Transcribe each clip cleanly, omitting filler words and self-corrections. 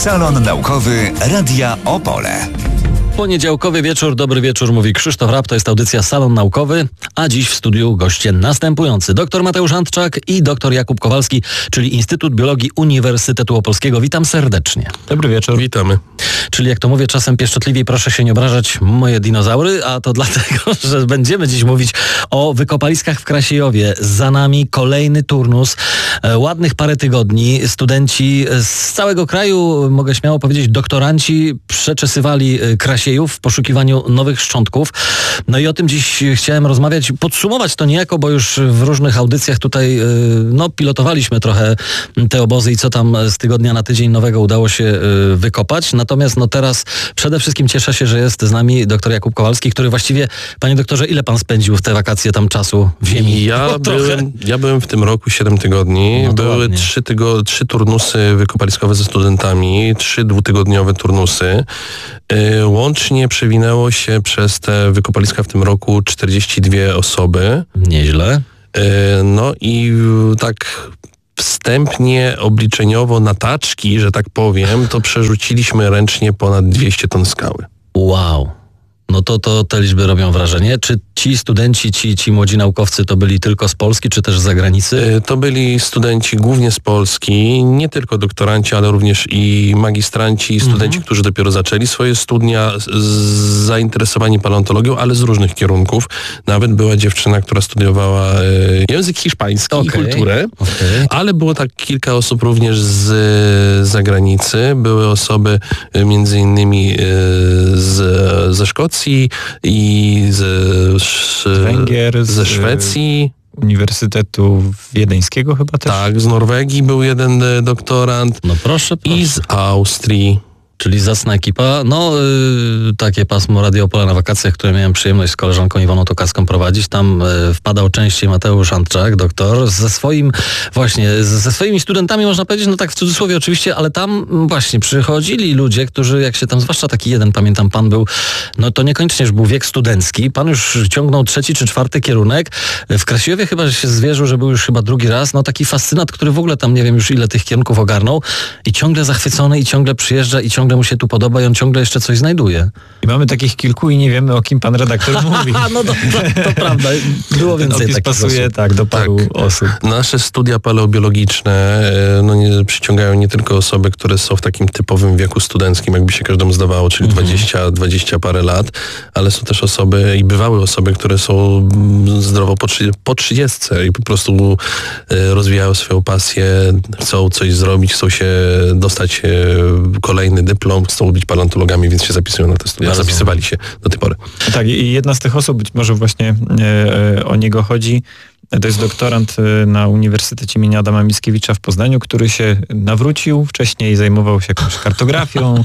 Salon Naukowy Radia Opole. Poniedziałkowy wieczór, dobry wieczór, mówi Krzysztof Rapp, to jest audycja Salon Naukowy, a dziś w studiu goście następujący. Dr Mateusz Antczak i dr Jakub Kowalski, czyli Instytut Biologii Uniwersytetu Opolskiego. Witam serdecznie. Dobry wieczór. Witamy. Czyli jak to mówię czasem pieszczotliwie, proszę się nie obrażać, moje dinozaury, a to dlatego, że będziemy dziś mówić o wykopaliskach w Krasiejowie. Za nami kolejny turnus, ładnych parę tygodni. Studenci z całego kraju, mogę śmiało powiedzieć, doktoranci przeczesywali Krasiejów w poszukiwaniu nowych szczątków. No i o tym dziś chciałem rozmawiać, podsumować to niejako, bo już w różnych audycjach tutaj pilotowaliśmy trochę te obozy i co tam z tygodnia na tydzień nowego udało się wykopać. Natomiast teraz przede wszystkim cieszę się, że jest z nami dr Jakub Kowalski, który właściwie, panie doktorze, ile pan spędził w te wakacje tam czasu w ziemi? Ja byłem w tym roku 7 tygodni. Były 3 turnusy wykopaliskowe ze studentami, 3 dwutygodniowe turnusy. Łącznie przewinęło się przez te wykopaliska w tym roku 42 osoby. Nieźle. No i tak wstępnie, obliczeniowo na taczki, że tak powiem, to przerzuciliśmy ręcznie ponad 200 ton skały. Wow. No to te liczby robią wrażenie. Czy ci studenci, ci młodzi naukowcy to byli tylko z Polski, czy też z zagranicy? To byli studenci głównie z Polski, nie tylko doktoranci, ale również i magistranci, i studenci, którzy dopiero zaczęli swoje studia, zainteresowani paleontologią, ale z różnych kierunków. Nawet była dziewczyna, która studiowała język hiszpański i kulturę, ale było tak kilka osób również z zagranicy. Były osoby między innymi ze Szkocji i Węgier, ze Szwecji. Uniwersytetu Wiedeńskiego chyba też. Tak, z Norwegii był jeden doktorant. No proszę. I z Austrii. Czyli zacna ekipa. Takie pasmo Radio Opola na wakacjach, które miałem przyjemność z koleżanką Iwoną Tokarską prowadzić. Tam wpadał częściej Mateusz Antczak, doktor, ze swoimi studentami, można powiedzieć, tak w cudzysłowie oczywiście, ale tam właśnie przychodzili ludzie, którzy, jak się tam, zwłaszcza taki jeden, pamiętam, pan był, to niekoniecznie już był wiek studencki. Pan już ciągnął 3. czy 4. kierunek. W Krasiejowie chyba się zwierzył, że był już chyba drugi raz. Taki fascynat, który w ogóle tam nie wiem już ile tych kierunków ogarnął i ciągle zachwycony i ciągle przyjeżdża i ciągle mu się tu podoba i on ciągle jeszcze coś znajduje. I mamy takich kilku i nie wiemy, o kim pan redaktor mówi. To prawda. Było więcej takich pasuje osób. do paru osób. Nasze studia paleobiologiczne przyciągają nie tylko osoby, które są w takim typowym wieku studenckim, jakby się każdemu zdawało, czyli 20 parę lat, ale są też osoby i bywały osoby, które są zdrowo po 30 i po prostu rozwijają swoją pasję, chcą coś zrobić, chcą się dostać kolejny dyplom, chcą być paleontologami, więc się zapisują na te studia. Zapisywali się do tej pory. Tak, i jedna z tych osób, być może właśnie o niego chodzi, to jest doktorant na Uniwersytecie im. Adama Mickiewicza w Poznaniu, który się nawrócił, wcześniej zajmował się jakąś kartografią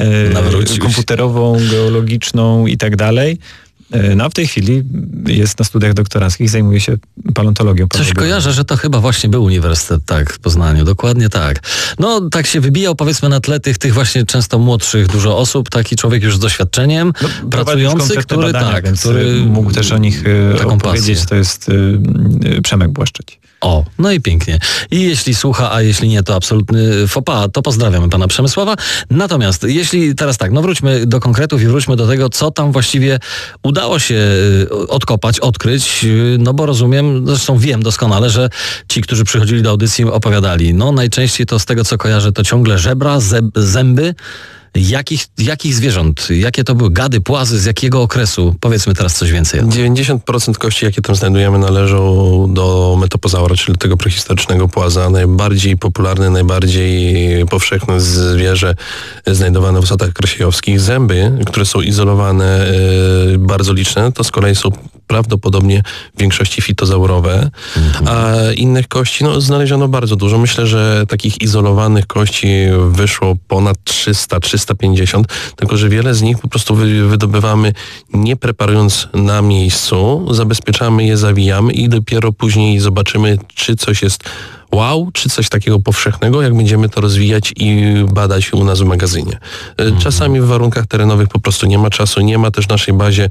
komputerową, geologiczną i tak dalej. A w tej chwili jest na studiach doktoranckich, zajmuje się paleontologią. Coś kojarzę, że to chyba właśnie był uniwersytet, w Poznaniu, dokładnie tak. Tak się wybijał, powiedzmy, na tle tych właśnie często młodszych dużo osób, taki człowiek już z doświadczeniem, pracujący, który mógł też o nich opowiedzieć, to jest Przemek Błaszczyć. I pięknie. I jeśli słucha, a jeśli nie, to absolutny faux pas, to pozdrawiamy pana Przemysława. Natomiast jeśli teraz wróćmy do konkretów i wróćmy do tego, co tam właściwie udało się odkopać, odkryć, bo rozumiem, zresztą wiem doskonale, że ci, którzy przychodzili do audycji, opowiadali. Najczęściej to z tego, co kojarzę, to ciągle żebra, zęby. Jakich zwierząt? Jakie to były gady, płazy, z jakiego okresu? Powiedzmy teraz coś więcej. 90% kości, jakie tam znajdujemy, należą do metopozaura, czyli tego prehistorycznego płaza. Najbardziej popularne, najbardziej powszechne zwierzę znajdowane w osadach krasiejowskich. Zęby, które są izolowane, bardzo liczne, to z kolei są prawdopodobnie w większości fitozaurowe, a innych kości znaleziono bardzo dużo. Myślę, że takich izolowanych kości wyszło ponad 300-350, tylko że wiele z nich po prostu wydobywamy nie preparując na miejscu, zabezpieczamy je, zawijamy i dopiero później zobaczymy, czy coś jest wow, czy coś takiego powszechnego, jak będziemy to rozwijać i badać u nas w magazynie. Czasami w warunkach terenowych po prostu nie ma czasu, nie ma też w naszej bazie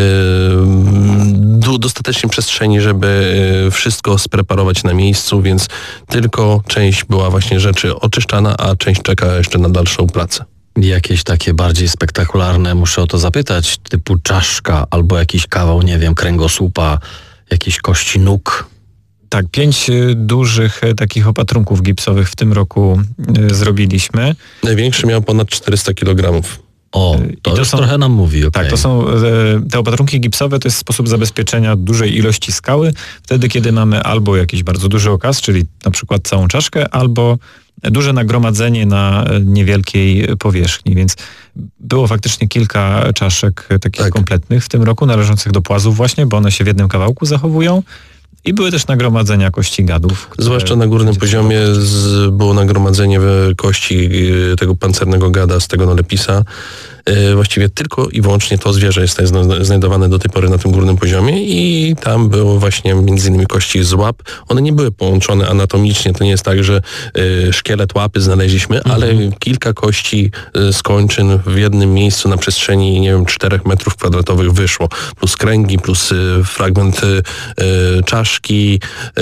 dostatecznie przestrzeni, żeby wszystko spreparować na miejscu, więc tylko część była właśnie rzeczy oczyszczana, a część czeka jeszcze na dalszą pracę. Jakieś takie bardziej spektakularne, muszę o to zapytać, typu czaszka albo jakiś kawał, nie wiem, kręgosłupa, jakieś kości nóg. Tak, 5 dużych takich opatrunków gipsowych w tym roku zrobiliśmy. Największy miał ponad 400 kg. O, to już trochę nam mówi. Okay. Tak, to są te opatrunki gipsowe, to jest sposób zabezpieczenia dużej ilości skały, wtedy kiedy mamy albo jakiś bardzo duży okaz, czyli na przykład całą czaszkę, albo duże nagromadzenie na niewielkiej powierzchni, więc było faktycznie kilka czaszek takich kompletnych w tym roku, należących do płazów właśnie, bo one się w jednym kawałku zachowują. I były też nagromadzenia kości gadów. Zwłaszcza na górnym poziomie było nagromadzenie kości tego pancernego gada, z tego nolepisa. Właściwie tylko i wyłącznie to zwierzę jest znajdowane do tej pory na tym górnym poziomie i tam było właśnie między innymi kości z łap. One nie były połączone anatomicznie, to nie jest tak, że szkielet łapy znaleźliśmy, ale kilka kości z kończyn w jednym miejscu na przestrzeni, nie wiem, 4 metrów kwadratowych wyszło. Plus kręgi, plus fragment czaszki,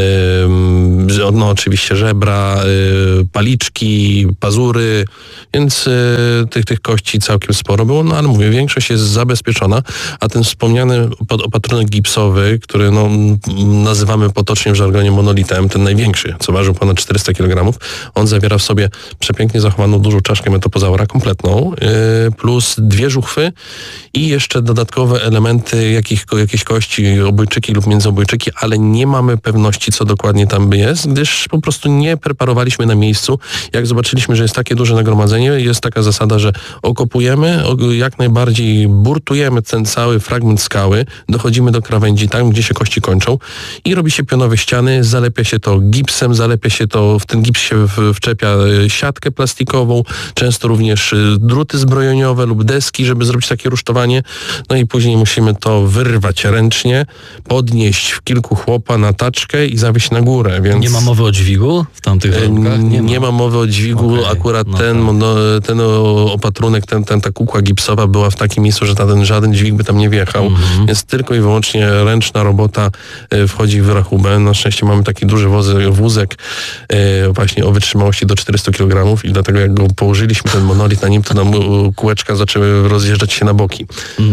no oczywiście żebra, paliczki, pazury, więc tych kości całkiem sporo było, no ale mówię, większość jest zabezpieczona, a ten wspomniany opatrunek gipsowy, który no, nazywamy potocznie w żargonie monolitem, ten największy, co ważył ponad 400 kg, on zawiera w sobie przepięknie zachowaną dużą czaszkę metopozaura kompletną, plus 2 żuchwy i jeszcze dodatkowe elementy jakiejś kości, obojczyki lub międzyobojczyki, ale nie mamy pewności, co dokładnie tam jest, gdyż po prostu nie preparowaliśmy na miejscu. Jak zobaczyliśmy, że jest takie duże nagromadzenie, jest taka zasada, że okopujemy, jak najbardziej burtujemy ten cały fragment skały, dochodzimy do krawędzi, tam gdzie się kości kończą i robi się pionowe ściany, zalepia się to gipsem, w ten gips się wczepia siatkę plastikową, często również druty zbrojeniowe lub deski, żeby zrobić takie rusztowanie, no i później musimy to wyrwać ręcznie, podnieść w kilku chłopa na taczkę i zawieźć na górę, więc... Nie ma mowy o dźwigu w tamtych warunkach? Nie ma mowy o dźwigu, akurat ten opatrunek, ta kukła gipsowa była w takim miejscu, że żaden dźwig by tam nie wjechał, więc tylko i wyłącznie ręczna robota wchodzi w rachubę. Na szczęście mamy taki duży wózek właśnie o wytrzymałości do 400 kg i dlatego jak go położyliśmy, ten monolit na nim, to nam kółeczka zaczęły rozjeżdżać się na boki.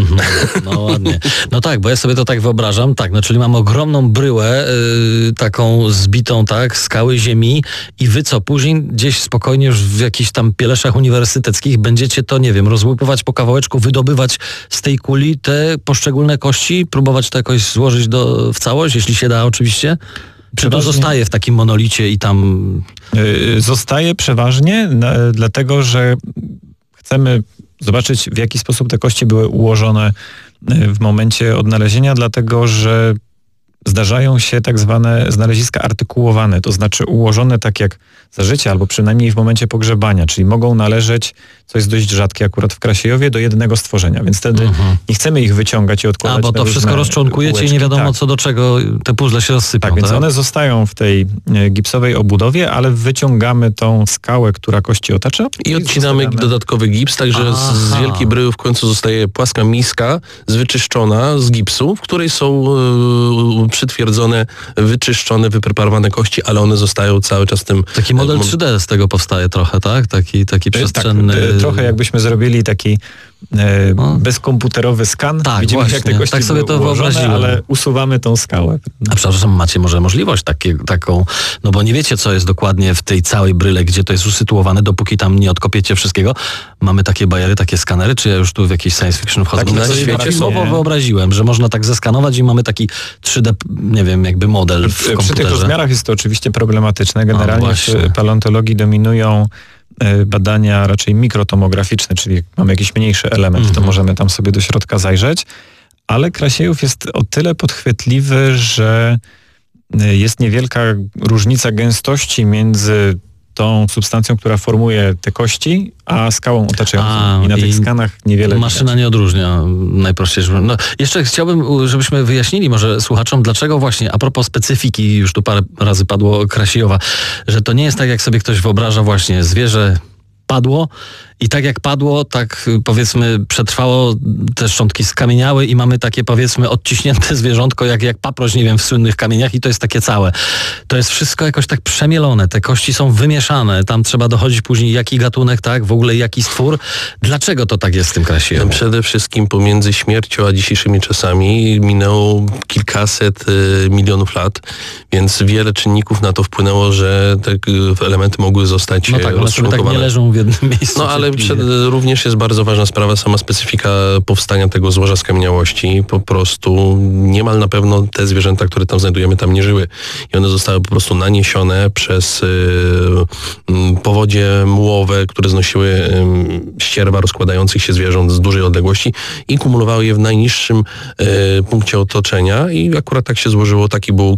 No ładnie. No tak, bo ja sobie to tak wyobrażam, tak, no czyli mam ogromną bryłę, taką zbitą, tak, skały ziemi i wy co, później gdzieś spokojnie już w jakichś tam pieleszach uniwersyteckich będziecie to, nie wiem, rozłypywać po kawałeczku, wydobywać z tej kuli te poszczególne kości, próbować to jakoś złożyć w całość, jeśli się da oczywiście? Czy to zostaje w takim monolicie i tam... Zostaje przeważnie, dlatego że chcemy zobaczyć, w jaki sposób te kości były ułożone w momencie odnalezienia, dlatego że zdarzają się tak zwane znaleziska artykułowane, to znaczy ułożone tak jak za życia, albo przynajmniej w momencie pogrzebania, czyli mogą należeć, co jest dość rzadkie akurat w Krasiejowie, do jednego stworzenia, więc wtedy nie chcemy ich wyciągać i odkładać. Bo to wszystko rozczłonkujecie kółeczki. I nie wiadomo co do czego te puzzle się rozsypią. Tak, więc one zostają w tej gipsowej obudowie, ale wyciągamy tą skałę, która kości otacza. I odcinamy dodatkowy gips, także z wielkiej bryły w końcu zostaje płaska miska, wyczyszczona z gipsu, w której są przytwierdzone, wyczyszczone, wypreparowane kości, ale one zostają cały czas tym... Taki model 3D z tego powstaje trochę, tak? Taki przestrzenny... Tak, trochę jakbyśmy zrobili taki bezkomputerowy skan. Tak, widzimy, właśnie. jak te kości tak sobie to wyobraziłem. Ale usuwamy tą skałę. A przepraszam, macie może możliwość taką, no bo nie wiecie, co jest dokładnie w tej całej bryle, gdzie to jest usytuowane, dopóki tam nie odkopiecie wszystkiego. Mamy takie bajery, takie skanery, czy ja już tu w jakiś science fiction wchodzę? Tak, na świecie słowo wyobraziłem, że można tak zeskanować i mamy taki 3D, nie wiem, jakby model w komputerze. Przy tych rozmiarach jest to oczywiście problematyczne. Generalnie w paleontologii dominują badania raczej mikrotomograficzne, czyli jak mamy jakiś mniejszy element, to możemy tam sobie do środka zajrzeć, ale Krasiejów jest o tyle podchwytliwy, że jest niewielka różnica gęstości między tą substancją, która formuje te kości, a skałą otaczającą. I na tych skanach niewiele maszyna widać. nie odróżnia najprościej. No, jeszcze chciałbym, żebyśmy wyjaśnili może słuchaczom, dlaczego właśnie, a propos specyfiki, już tu parę razy padło Krasijowa, że to nie jest tak, jak sobie ktoś wyobraża właśnie zwierzę padło i tak jak padło, tak powiedzmy przetrwało, te szczątki skamieniały i mamy takie powiedzmy odciśnięte zwierzątko jak paproć, nie wiem, w słynnych kamieniach i to jest takie całe. To jest wszystko jakoś tak przemielone, te kości są wymieszane, tam trzeba dochodzić później jaki gatunek, tak, w ogóle jaki stwór. Dlaczego to tak jest z tym Krasijowem? Przede wszystkim pomiędzy śmiercią a dzisiejszymi czasami minęło kilkaset milionów lat, więc wiele czynników na to wpłynęło, że te elementy mogły zostać no tak, one sobie rozczłonkowane. tak nie leżą w jednym miejscu. No ale również jest bardzo ważna sprawa, sama specyfika powstania tego złoża skamieniałości. Po prostu niemal na pewno te zwierzęta, które tam znajdujemy, tam nie żyły. I one zostały po prostu naniesione przez powodzie mułowe, które znosiły ścierwa rozkładających się zwierząt z dużej odległości i kumulowały je w najniższym punkcie otoczenia i akurat tak się złożyło, taki był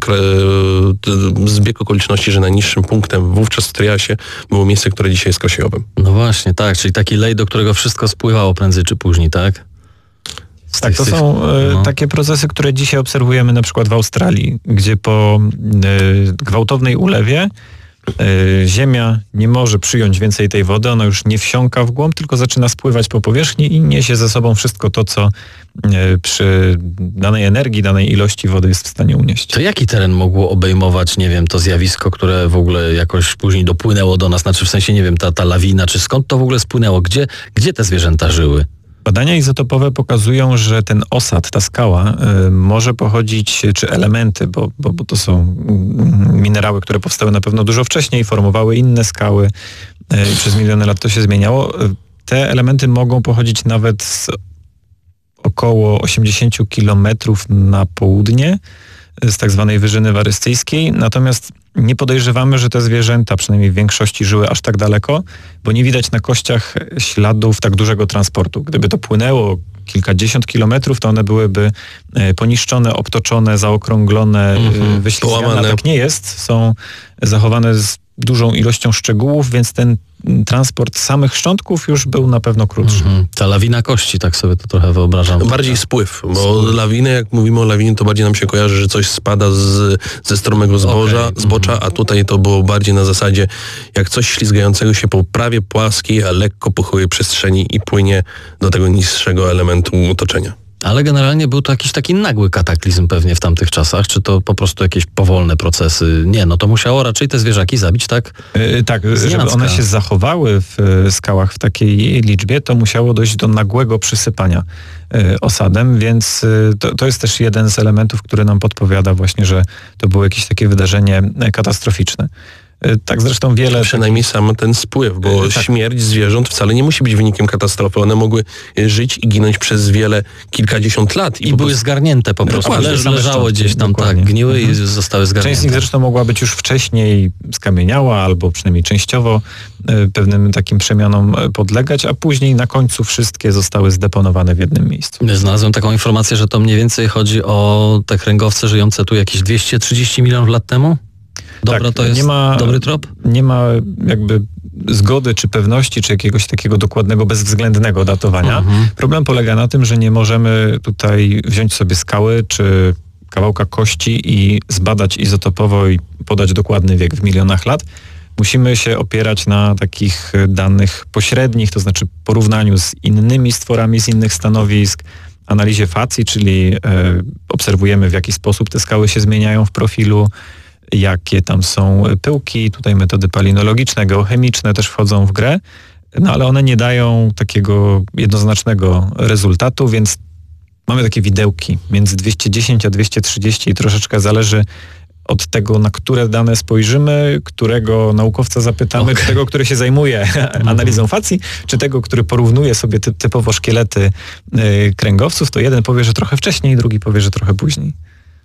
zbieg okoliczności, że najniższym punktem wówczas w triasie było miejsce, które dzisiaj jest Krasijowem. No właśnie, tak, czyli taki lej, do którego wszystko spływało prędzej czy później, tak? Tak, to są takie procesy, które dzisiaj obserwujemy na przykład w Australii, gdzie po gwałtownej ulewie ziemia nie może przyjąć więcej tej wody, ona już nie wsiąka w głąb, tylko zaczyna spływać po powierzchni i niesie ze sobą wszystko to, co przy danej energii, danej ilości wody jest w stanie unieść. To jaki teren mogło obejmować, nie wiem, to zjawisko, które w ogóle jakoś później dopłynęło do nas, znaczy w sensie, nie wiem, ta lawina, czy skąd to w ogóle spłynęło? Gdzie te zwierzęta żyły? Badania izotopowe pokazują, że ten osad, ta skała może pochodzić, czy elementy, bo to są minerały, które powstały na pewno dużo wcześniej, formowały inne skały i przez miliony lat to się zmieniało. Te elementy mogą pochodzić nawet z około 80 kilometrów na południe, z tak zwanej Wyżyny Warystyjskiej, natomiast nie podejrzewamy, że te zwierzęta, przynajmniej w większości, żyły aż tak daleko, bo nie widać na kościach śladów tak dużego transportu. Gdyby to płynęło kilkadziesiąt kilometrów, to one byłyby poniszczone, obtoczone, zaokrąglone, wyślizgane, a tak nie jest. Są zachowane z dużą ilością szczegółów, więc ten transport samych szczątków już był na pewno krótszy. Ta lawina kości, tak sobie to trochę wyobrażam. Bardziej spływ, bo lawiny, jak mówimy o lawinie, to bardziej nam się kojarzy, że coś spada ze stromego zbocza, a tutaj to było bardziej na zasadzie, jak coś ślizgającego się po prawie płaskiej, a lekko pochyłej przestrzeni i płynie do tego niższego elementu otoczenia. Ale generalnie był to jakiś taki nagły kataklizm pewnie w tamtych czasach, czy to po prostu jakieś powolne procesy? Nie, no to musiało raczej te zwierzaki zabić, tak? Tak, żeby one się zachowały w skałach w takiej liczbie, to musiało dojść do nagłego przysypania osadem, więc to jest też jeden z elementów, który nam podpowiada właśnie, że to było jakieś takie wydarzenie katastroficzne. Tak zresztą wiele... Przynajmniej sam ten spływ, bo śmierć zwierząt wcale nie musi być wynikiem katastrofy. One mogły żyć i ginąć przez kilkadziesiąt lat. I były zgarnięte po prostu. Leżało gdzieś tam, tak, gniły i zostały zgarnięte. Część z nich zresztą mogła być już wcześniej skamieniała, albo przynajmniej częściowo pewnym takim przemianom podlegać, a później na końcu wszystkie zostały zdeponowane w jednym miejscu. Znalazłem taką informację, że to mniej więcej chodzi o te kręgowce żyjące tu jakieś 230 milionów lat temu? Dobra, to jest dobry trop? Nie ma jakby zgody, czy pewności, czy jakiegoś takiego dokładnego, bezwzględnego datowania. Problem polega na tym, że nie możemy tutaj wziąć sobie skały, czy kawałka kości i zbadać izotopowo i podać dokładny wiek w milionach lat. Musimy się opierać na takich danych pośrednich, to znaczy porównaniu z innymi stworami z innych stanowisk, analizie facji, czyli obserwujemy, w jaki sposób te skały się zmieniają w profilu, jakie tam są pyłki, tutaj metody palinologiczne, geochemiczne też wchodzą w grę, no ale one nie dają takiego jednoznacznego rezultatu, więc mamy takie widełki między 210 a 230 i troszeczkę zależy od tego, na które dane spojrzymy, którego naukowca zapytamy, czy tego, który się zajmuje analizą facji, czy tego, który porównuje sobie typowo szkielety kręgowców, to jeden powie, że trochę wcześniej, drugi powie, że trochę później.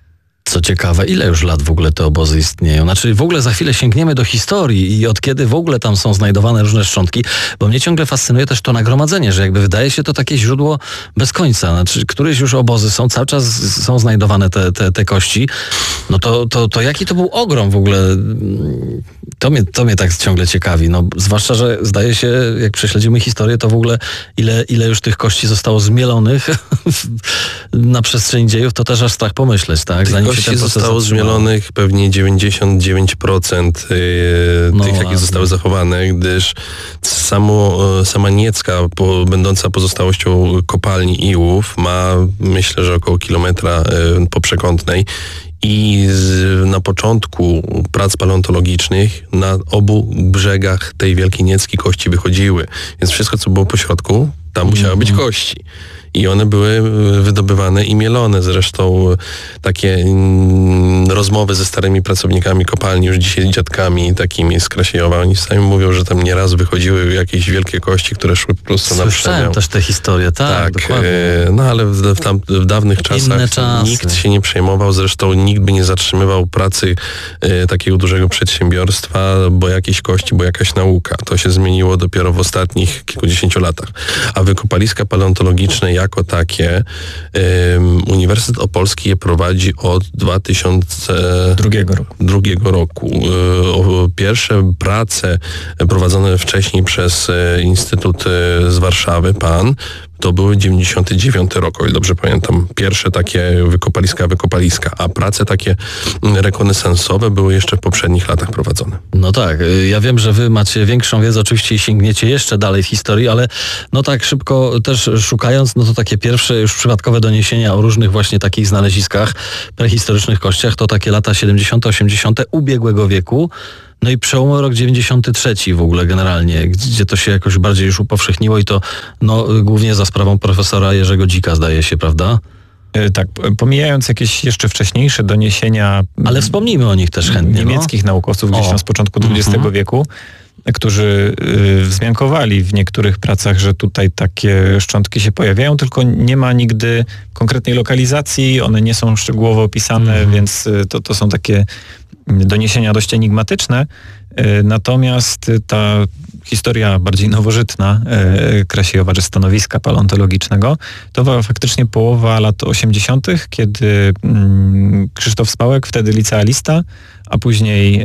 Co ciekawe, ile już lat w ogóle te obozy istnieją? Znaczy w ogóle za chwilę sięgniemy do historii i od kiedy w ogóle tam są znajdowane różne szczątki, bo mnie ciągle fascynuje też to nagromadzenie, że jakby wydaje się to takie źródło bez końca. Znaczy któreś już obozy są, cały czas są znajdowane te kości. No to jaki to był ogrom w ogóle? To mnie tak ciągle ciekawi. No, zwłaszcza, że zdaje się, jak prześledzimy historię, to w ogóle ile już tych kości zostało zmielonych na przestrzeni dziejów, to też aż strach pomyśleć, tak? Tych kości zostało zmielonych pewnie 99% tych, jakie zostały zachowane, gdyż sama Niecka, będąca pozostałością kopalni Iłów, ma myślę, że około kilometra po przekątnej. I na początku prac paleontologicznych na obu brzegach tej Wielkiej Niecki kości wychodziły. Więc wszystko, co było po środku, tam musiały być kości. I one były wydobywane i mielone. Zresztą takie rozmowy ze starymi pracownikami kopalni, już dzisiaj dziadkami takimi z Krasiejowa, oni sami mówią, że tam nieraz wychodziły jakieś wielkie kości, które szły po prostu na przemiał. Słyszałem też te historie, tak, dokładnie. No ale w dawnych czasach nikt się nie przejmował, zresztą nikt by nie zatrzymywał pracy takiego dużego przedsiębiorstwa, bo jakieś kości, bo jakaś nauka. To się zmieniło dopiero w ostatnich kilkudziesięciu latach. A wykopaliska paleontologiczne jako takie, Uniwersytet Opolski je prowadzi od 2002 roku. Pierwsze prace prowadzone wcześniej przez Instytut z Warszawy, PAN, to były 99 rok, o ile dobrze pamiętam. Pierwsze takie wykopaliska, a prace takie rekonesansowe były jeszcze w poprzednich latach prowadzone. No tak, ja wiem, że wy macie większą wiedzę oczywiście i sięgniecie jeszcze dalej w historii, ale no tak szybko też szukając, no to takie pierwsze już przypadkowe doniesienia o różnych właśnie takich znaleziskach, prehistorycznych kościach, to takie lata 70., 80. ubiegłego wieku. No i przełomowy rok 93 w ogóle generalnie, gdzie to się jakoś bardziej już upowszechniło i to no, głównie za sprawą profesora Jerzego Dzika, zdaje się, prawda? Tak, pomijając jakieś jeszcze wcześniejsze doniesienia... Ale wspomnijmy o nich też chętnie. Niemieckich naukowców gdzieś tam z początku XX wieku, którzy wzmiankowali w niektórych pracach, że tutaj takie szczątki się pojawiają, tylko nie ma nigdy konkretnej lokalizacji, one nie są szczegółowo opisane, więc to są takie doniesienia dość enigmatyczne. Natomiast ta historia bardziej nowożytna Krasiejowa, czy stanowiska paleontologicznego, to była faktycznie połowa lat 80., kiedy Krzysztof Spałek, wtedy licealista, a później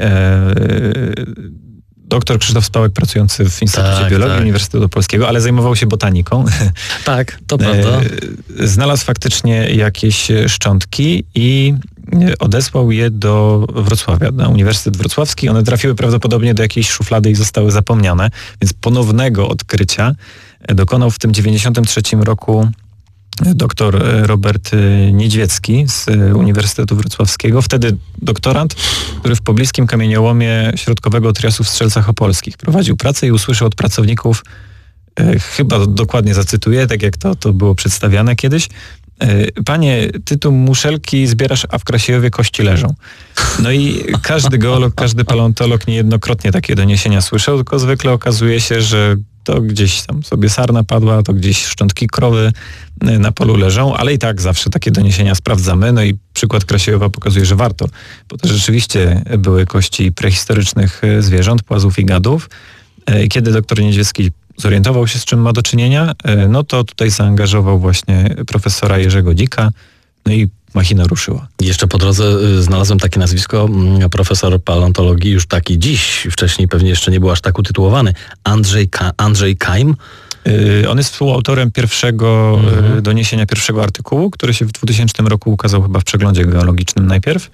doktor Krzysztof Spałek, pracujący w Instytucie Biologii Uniwersytetu Opolskiego, ale zajmował się botaniką. Tak, to prawda. Znalazł faktycznie jakieś szczątki i odesłał je do Wrocławia, na Uniwersytet Wrocławski. One trafiły prawdopodobnie do jakiejś szuflady i zostały zapomniane, więc ponownego odkrycia dokonał w tym 93 roku dr Robert Niedźwiecki z Uniwersytetu Wrocławskiego, wtedy doktorant, który w pobliskim kamieniołomie środkowego Triasu w Strzelcach Opolskich prowadził pracę i usłyszał od pracowników, chyba dokładnie zacytuję, tak jak to było przedstawiane kiedyś: panie, ty tu muszelki zbierasz, a w Krasiejowie kości leżą. No i każdy geolog, każdy paleontolog niejednokrotnie takie doniesienia słyszał, tylko zwykle okazuje się, że to gdzieś tam sobie sarna padła, to gdzieś szczątki krowy na polu leżą, ale i tak zawsze takie doniesienia sprawdzamy. No i przykład Krasiejowa pokazuje, że warto, bo to rzeczywiście były kości prehistorycznych zwierząt, płazów i gadów. Kiedy doktor Niedźwiecki zorientował się, z czym ma do czynienia, no to tutaj zaangażował właśnie profesora Jerzego Dzika, no i machina ruszyła. Jeszcze po drodze znalazłem takie nazwisko, profesor paleontologii, już taki dziś, wcześniej pewnie jeszcze nie był aż tak utytułowany, Andrzej Keim. On jest współautorem pierwszego doniesienia, pierwszego artykułu, który się w 2000 roku ukazał chyba w Przeglądzie Geologicznym najpierw.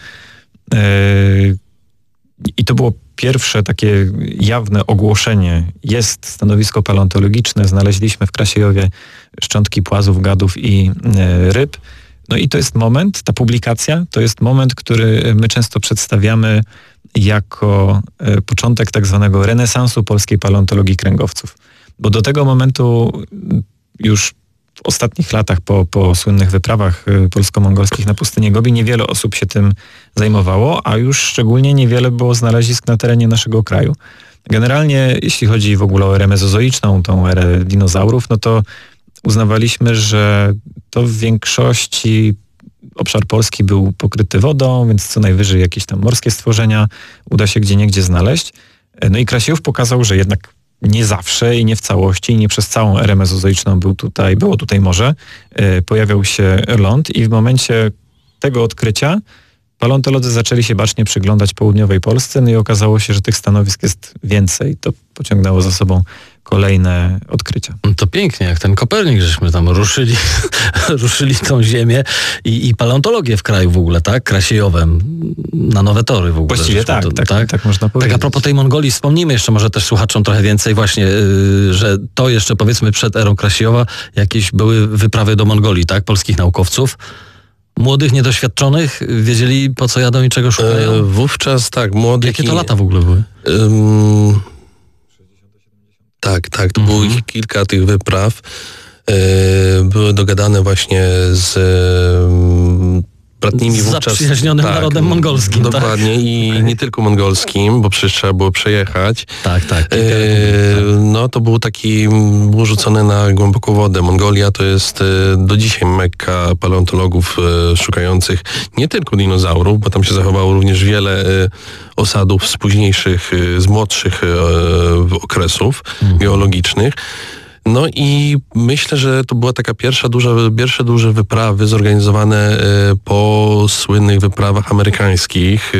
I to było pierwsze takie jawne ogłoszenie. Jest stanowisko paleontologiczne, znaleźliśmy w Krasiejowie szczątki płazów, gadów i ryb. No i to jest moment, ta publikacja, to jest moment, który my często przedstawiamy jako początek tak zwanego renesansu polskiej paleontologii kręgowców. Bo do tego momentu już w ostatnich latach po słynnych wyprawach polsko-mongolskich na pustynię Gobi niewiele osób się tym zajmowało, a już szczególnie niewiele było znalezisk na terenie naszego kraju. Generalnie, jeśli chodzi w ogóle o erę mezozoiczną, tą erę dinozaurów, no to uznawaliśmy, że to w większości obszar Polski był pokryty wodą, więc co najwyżej jakieś tam morskie stworzenia uda się gdzieniegdzie znaleźć. No i Krasiejów pokazał, że jednak nie zawsze i nie w całości i nie przez całą erę mezozoiczną było tutaj morze. Pojawiał się ląd i w momencie tego odkrycia paleontolodzy zaczęli się bacznie przyglądać południowej Polsce, no i okazało się, że tych stanowisk jest więcej. To pociągnęło za sobą kolejne odkrycia. To pięknie, jak ten Kopernik, żeśmy tam ruszyli tą ziemię i paleontologię w kraju w ogóle, tak? Krasiejowem, na nowe tory w ogóle. Właściwie tak można powiedzieć. Tak, a propos tej Mongolii, wspomnijmy jeszcze może też słuchaczom trochę więcej właśnie, że to jeszcze powiedzmy przed erą Krasiejowa jakieś były wyprawy do Mongolii, tak? Polskich naukowców. Młodych, niedoświadczonych, wiedzieli po co jadą i czego szukają? Wówczas tak, młodych... Jakie to lata w ogóle były? Tak, to było kilka tych wypraw. Były dogadane właśnie z bratnimi wówczas... zaprzyjaźnionym narodem mongolskim. Dokładnie i nie tylko mongolskim, bo przecież trzeba było przejechać. Tak. No to było rzucone na głęboką wodę. Mongolia to jest do dzisiaj Mekka paleontologów szukających nie tylko dinozaurów, bo tam się zachowało również wiele osadów z późniejszych, z młodszych okresów geologicznych. No i myślę, że to była taka pierwsze duże wyprawy zorganizowane po słynnych wyprawach amerykańskich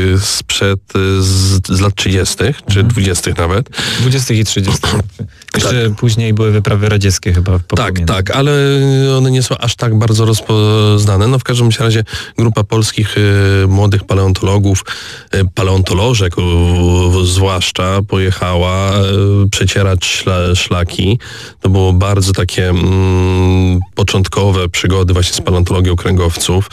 z lat 30. czy 20. nawet. 20. i 30. Jeszcze później były wyprawy radzieckie chyba. Tak, ale one nie są aż tak bardzo rozpoznane. No w każdym razie grupa polskich młodych paleontologów, paleontolożek zwłaszcza, pojechała przecierać szlaki. To było bardzo takie początkowe przygody właśnie z paleontologią kręgowców.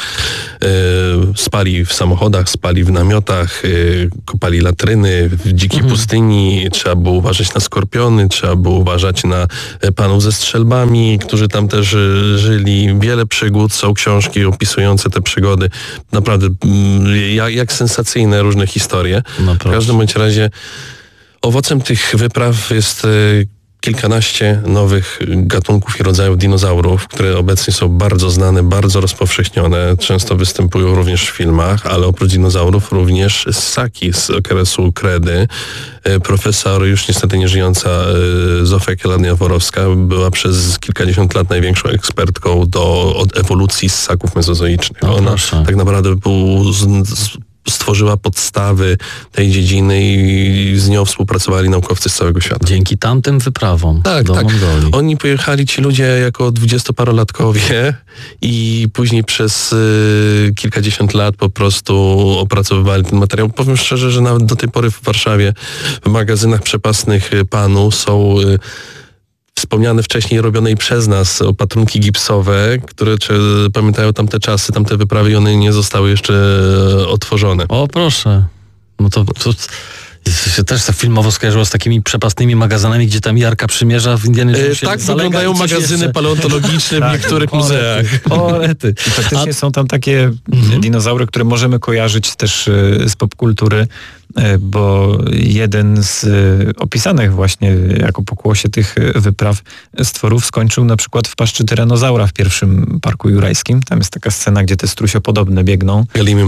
Spali w samochodach, spali w namiotach, kopali latryny w dzikiej pustyni. Trzeba było uważać na skorpiony, trzeba było uważać na panów ze strzelbami, którzy tam też żyli. Wiele przygód, są książki opisujące te przygody. Naprawdę jak sensacyjne różne historie. W każdym bądź razie owocem tych wypraw jest kilkanaście nowych gatunków i rodzajów dinozaurów, które obecnie są bardzo znane, bardzo rozpowszechnione, często występują również w filmach, ale oprócz dinozaurów również ssaki z okresu kredy. Profesor, już niestety nieżyjąca Zofia Kielania-Worowska była przez kilkadziesiąt lat największą ekspertką od ewolucji ssaków mezozoicznych. Ona tak naprawdę stworzyła podstawy tej dziedziny i z nią współpracowali naukowcy z całego świata. Dzięki tamtym wyprawom do Mongolii. Oni pojechali, ci ludzie, jako 20-parolatkowie i później przez kilkadziesiąt lat po prostu opracowywali ten materiał. Powiem szczerze, że nawet do tej pory w Warszawie w magazynach przepastnych PAN-u są wspomniane wcześniej robionej przez nas opatrunki gipsowe, które pamiętają tamte czasy, tamte wyprawy i one nie zostały jeszcze otworzone. O proszę. No to się też filmowo skojarzyło z takimi przepastnymi magazynami, gdzie tam Jarka Przymierza w Indianie Jonesie tak wyglądają magazyny paleontologiczne w niektórych muzeach. Orety. Faktycznie są tam takie dinozaury, które możemy kojarzyć też z popkultury, bo jeden z opisanych właśnie jako pokłosie tych wypraw stworów skończył na przykład w paszczy tyranozaura w pierwszym Parku Jurajskim. Tam jest taka scena, gdzie te strusiopodobne biegną.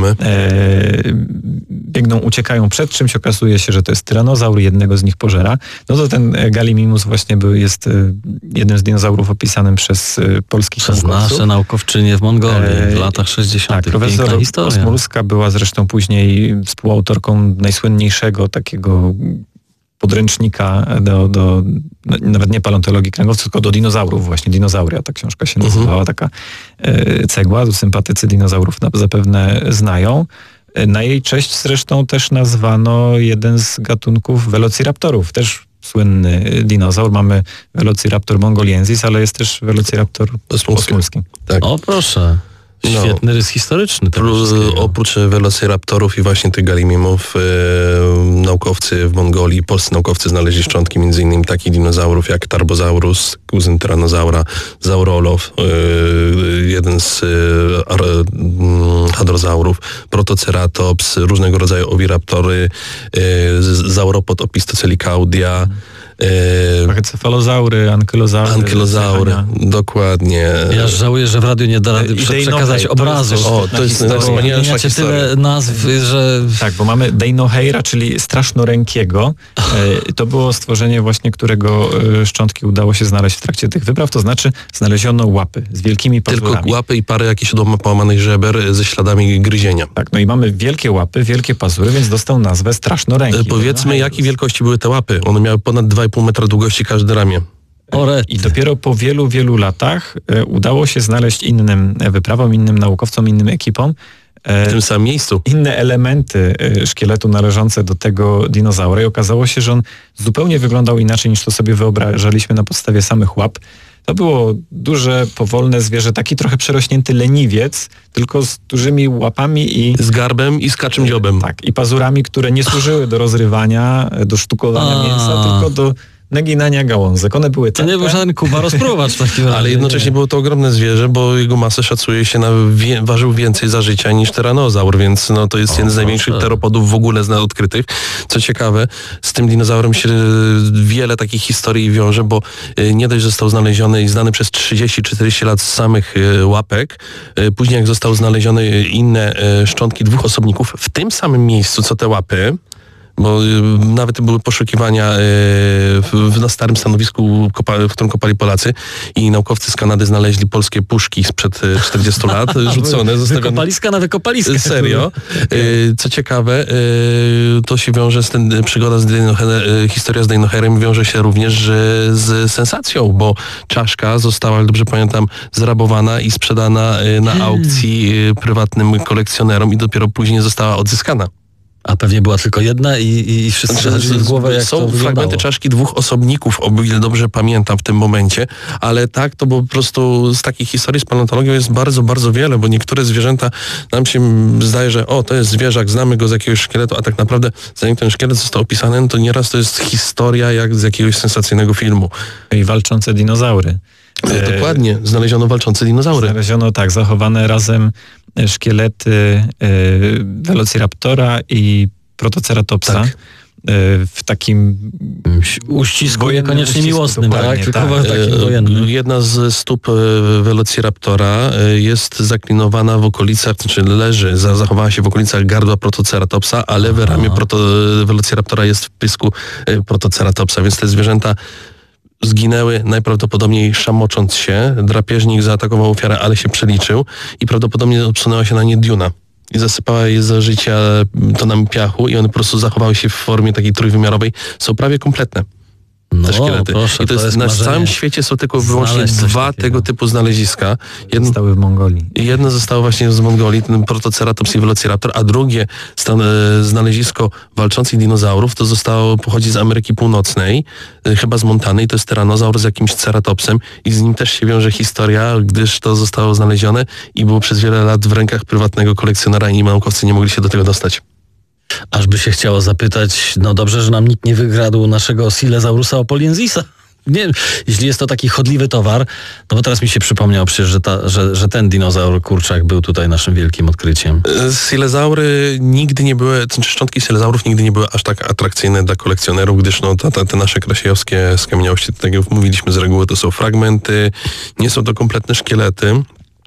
Uciekają przed czymś, okazuje się, że to jest tyranozaur, jednego z nich pożera. No to ten Gallimimus właśnie jest jednym z dinozaurów opisanym przez polskich naukowców. Nasze naukowczynie w Mongolii w latach 60. Tak, profesor Osmulska była zresztą później współautorką najsłynniejszego takiego podręcznika do nawet nie paleontologii kręgowców, tylko do dinozaurów właśnie. Dinozauria, ta książka się nazywała, taka cegła. Sympatycy dinozaurów zapewne znają. Na jej cześć zresztą też nazwano jeden z gatunków velociraptorów, też słynny dinozaur. Mamy Velociraptor mongoliensis, ale jest też Velociraptor osmulski. Tak. O proszę. Świetny rys historyczny. Oprócz velociraptorów i właśnie tych gallimimów, naukowcy w Mongolii, polscy naukowcy znaleźli szczątki m.in. takich dinozaurów jak Tarbosaurus, kuzyn tyranozaura, Zaurolow, jeden z hadrozaurów, Protoceratops, różnego rodzaju owiraptory, Sauropod opistocelicaudia, Cefalozaury, ankylozaury. Dokładnie. Ja żałuję, że w radiu nie da rady przekazać obrazu. To jest najwspanialsza historia. Tyle nazw, że... Tak, bo mamy Deinocheira, czyli strasznorękiego. To było stworzenie właśnie, którego szczątki udało się znaleźć w trakcie tych wypraw, to znaczy znaleziono łapy z wielkimi pazurami. Tylko łapy i parę jakichś połamanych żeber ze śladami gryzienia. Tak, no i mamy wielkie łapy, wielkie pazury, więc dostał nazwę strasznoręki. Powiedzmy, jakiej wielkości były te łapy? One miały ponad 2,5 metra długości każde ramię. I dopiero po wielu, wielu latach udało się znaleźć innym wyprawom, innym naukowcom, innym ekipom W tym samym miejscu. inne elementy szkieletu należące do tego dinozaura i okazało się, że on zupełnie wyglądał inaczej niż to sobie wyobrażaliśmy na podstawie samych łap. To było duże, powolne zwierzę, taki trochę przerośnięty leniwiec, tylko z dużymi łapami i... Z garbem i z kaczym dziobem. Tak, i pazurami, które nie służyły do rozrywania, do sztukowania mięsa, tylko do naginania gałązek. One były To nie był żaden Kuba rozpruwacz w takim razie. Ale jednocześnie było to ogromne zwierzę, bo jego masę szacuje się ważył więcej za życia niż tyranozaur, więc to jest jeden z największych teropodów w ogóle odkrytych. Co ciekawe, z tym dinozaurem się wiele takich historii wiąże, bo nie dość, że został znaleziony i znany przez 30-40 lat z samych łapek, później jak zostały znalezione inne szczątki dwóch osobników w tym samym miejscu, co te łapy, bo nawet były poszukiwania na starym stanowisku, w którym kopali Polacy i naukowcy z Kanady znaleźli polskie puszki sprzed 40 lat, rzucone, zostawione. Wykopaliska na wykopaliska. Serio. Co ciekawe, to się wiąże z przygoda historia z Deinocheirem wiąże się również z sensacją, bo czaszka została, jak dobrze pamiętam, zrabowana i sprzedana na aukcji prywatnym kolekcjonerom i dopiero później została odzyskana. A pewnie była tylko jedna i wszyscy chodzili w głowę, jak to Są wyglądało. fragmenty czaszki dwóch osobników, o ile dobrze pamiętam w tym momencie, ale tak, to po prostu z takich historii z paleontologią jest bardzo, bardzo wiele, bo niektóre zwierzęta nam się zdaje, że to jest zwierzak, znamy go z jakiegoś szkieletu, a tak naprawdę zanim ten szkielet został opisany, to nieraz to jest historia jak z jakiegoś sensacyjnego filmu. I walczące dinozaury. Dokładnie, znaleziono walczące dinozaury. Znaleziono, tak, zachowane razem szkielety Velociraptora i Protoceratopsa. Tak. W takim uścisku wojennym niekoniecznie uścisku, miłosnym, dokładnie, tak? Tylko tak. takim wojennym. Jedna z stóp Velociraptora jest zaklinowana w okolicach, czy leży, zachowała się w okolicach gardła Protoceratopsa, a lewe ramię Velociraptora jest w pysku Protoceratopsa, więc te zwierzęta zginęły najprawdopodobniej szamocząc się. Drapieżnik zaatakował ofiarę, ale się przeliczył i prawdopodobnie odsunęła się na nie Duna i zasypała je za życia tonami piachu i one po prostu zachowały się w formie takiej trójwymiarowej. Są prawie kompletne. Te szkielety. Proszę, I to jest na marzenie. całym świecie są tylko wyłącznie Znaleźć coś dwa takiego. tego typu znaleziska. Zostały w Mongolii. Jedno zostało właśnie z Mongolii, ten Protoceratops i Velociraptor, a drugie znalezisko walczących dinozaurów to pochodzi z Ameryki Północnej, chyba z Montany i to jest tyranozaur z jakimś ceratopsem i z nim też się wiąże historia, gdyż to zostało znalezione i było przez wiele lat w rękach prywatnego kolekcjonera i naukowcy nie mogli się do tego dostać. Aż by się chciało zapytać, dobrze, że nam nikt nie wygradł naszego Silesaurusa opoliensisa. Nie, jeśli jest to taki chodliwy towar, bo teraz mi się przypomniał przecież, że ten dinozaur kurczak był tutaj naszym wielkim odkryciem. Silezaury nigdy nie były, szczątki silezaurów nigdy nie były aż tak atrakcyjne dla kolekcjonerów, gdyż te nasze krasiejowskie skamieniałości, tak jak mówiliśmy z reguły, to są fragmenty, nie są to kompletne szkielety.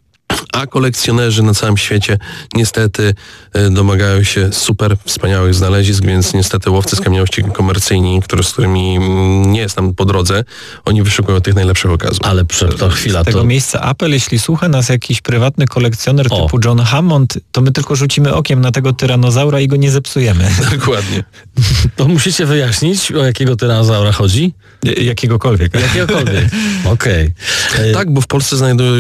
A kolekcjonerzy na całym świecie niestety domagają się super wspaniałych znalezisk, więc niestety łowcy skamieniałości komercyjni, z którymi nie jest nam po drodze, oni wyszukują tych najlepszych okazów. Ale to chwila. Z tego miejsca apel, jeśli słucha nas jakiś prywatny kolekcjoner typu John Hammond, to my tylko rzucimy okiem na tego tyranozaura i go nie zepsujemy. Dokładnie. To musicie wyjaśnić, o jakiego tyranozaura chodzi? Jakiegokolwiek. Jakiegokolwiek. Okej. Tak, bo w Polsce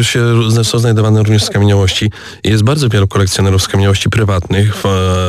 są znajdowane również skamieniałości. Jest bardzo wielu kolekcjonerów skamieniałości prywatnych,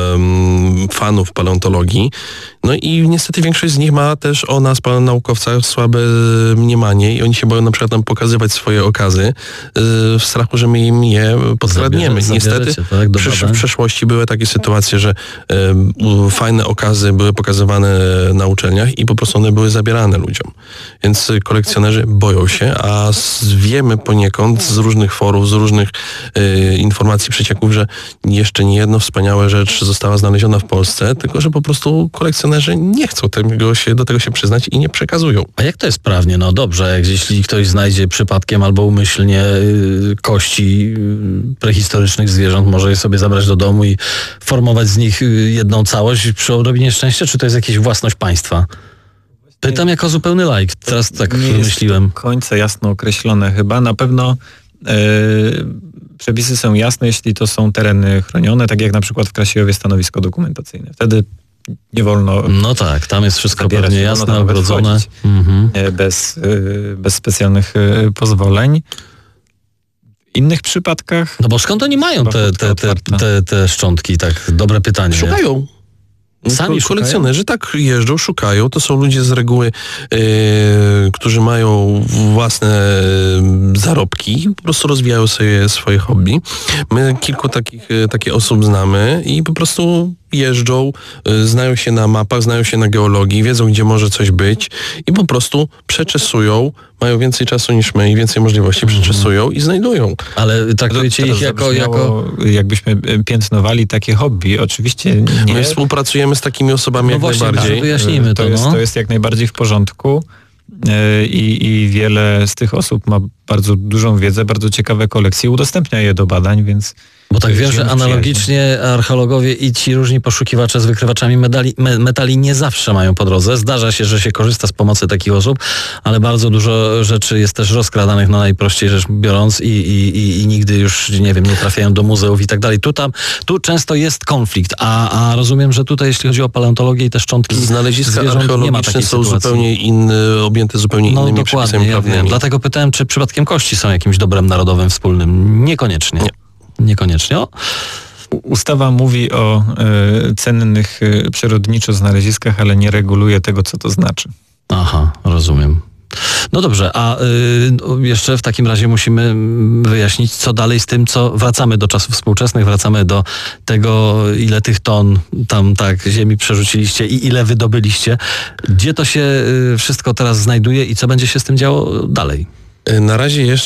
fanów paleontologii. No i niestety większość z nich ma też o nas, naukowcach, słabe mniemanie i oni się boją na przykład nam pokazywać swoje okazy w strachu, że my im je podkradniemy. Niestety tak, w przeszłości były takie sytuacje, że fajne okazy były pokazywane na uczelniach i po prostu one były zabierane ludziom. Więc kolekcjonerzy boją się, a wiemy poniekąd z różnych forów, z różnych różnych informacji, przecieków, że jeszcze nie jedno wspaniałe rzecz została znaleziona w Polsce, tylko że po prostu kolekcjonerzy nie chcą do tego się przyznać i nie przekazują. A jak to jest prawnie? No dobrze, jeśli ktoś znajdzie przypadkiem albo umyślnie kości prehistorycznych zwierząt, może je sobie zabrać do domu i formować z nich jedną całość przy odrobinie szczęścia, czy to jest jakaś własność państwa? Pytam jako zupełny laik. Teraz tak myśliłem. Nie jest do końca jasno określone chyba. Na pewno przepisy są jasne, jeśli to są tereny chronione, tak jak na przykład w Krasiejowie stanowisko dokumentacyjne. Wtedy nie wolno... No tak, tam jest wszystko zabierać, pewnie jasne, ogrodzone. Bez specjalnych pozwoleń. W innych przypadkach... No bo skąd oni mają te szczątki? Tak, dobre pytanie. Szukają. Sami kolekcjonerzy tak jeżdżą, szukają. To są ludzie z reguły, którzy mają własne zarobki, po prostu rozwijają sobie swoje hobby. My kilku takie osób znamy i po prostu jeżdżą, znają się na mapach, znają się na geologii, wiedzą, gdzie może coś być i po prostu przeczesują, mają więcej czasu niż my i więcej możliwości, przeczesują i znajdują. Ale traktujecie ich jako... Jakbyśmy piętnowali takie hobby. Oczywiście nie. My współpracujemy z takimi osobami jak najbardziej. Tak, wyjaśnijmy to. To jest jak najbardziej w porządku. I wiele z tych osób ma bardzo dużą wiedzę, bardzo ciekawe kolekcje, udostępnia je do badań, więc... Bo tak wiem, że analogicznie archeologowie i ci różni poszukiwacze z wykrywaczami metali nie zawsze mają po drodze. Zdarza się, że się korzysta z pomocy takich osób, ale bardzo dużo rzeczy jest też rozkradanych, no najprościej rzecz biorąc i nigdy już, nie wiem, nie trafiają do muzeów i tak dalej. Tu często jest konflikt, a rozumiem, że tutaj jeśli chodzi o paleontologię i te szczątki znaleziska archeologiczne są zupełnie objęte zupełnie innymi przepisami prawnymi. Wiem. Dlatego pytałem, czy przypadkiem kości są jakimś dobrem narodowym wspólnym. Niekoniecznie. Nie. Niekoniecznie. Ustawa mówi o cennych przyrodniczo znaleziskach, ale nie reguluje tego, co to znaczy. Aha, rozumiem. No dobrze, a jeszcze w takim razie musimy wyjaśnić, co dalej z tym, co wracamy do czasów współczesnych, wracamy do tego, ile tych ton tam ziemi przerzuciliście i ile wydobyliście. Gdzie to się wszystko teraz znajduje i co będzie się z tym działo dalej? Na razie jeszcze